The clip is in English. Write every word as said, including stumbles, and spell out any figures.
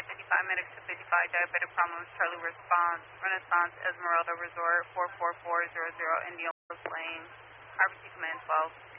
fifty-five, medics to fifty-five, diabetic problems, Charlie response, Renaissance, Esmeralda Resort, four four four zero zero, Indian Woods Lane, R B C Command twelve.